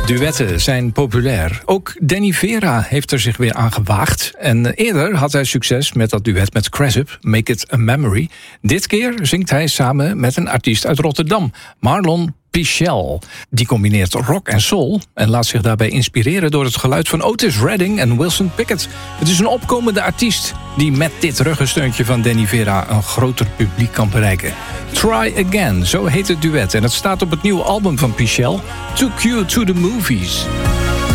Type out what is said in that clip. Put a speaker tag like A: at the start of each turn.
A: Duetten zijn populair. Ook Danny Vera heeft er zich weer aan gewaagd. En eerder had hij succes met dat duet met Cresip, Make It a Memory. Dit keer zingt hij samen met een artiest uit Rotterdam, Marlon Pichel. Die combineert rock en soul en laat zich daarbij inspireren door het geluid van Otis Redding en Wilson Pickett. Het is een opkomende artiest die met dit ruggensteuntje van Danny Vera een groter publiek kan bereiken. Try Again, zo heet het duet en het staat op het nieuwe album van Pichel, Took You to the Movies.